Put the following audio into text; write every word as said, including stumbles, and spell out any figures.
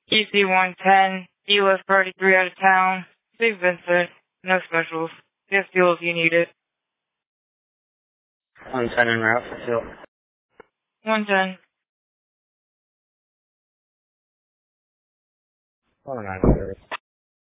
E C one ten, D-List thirty-three out of town, Saint Vincent, no specials, just fuel if you need it. one ten en route for fuel. one ten. Oh, nine.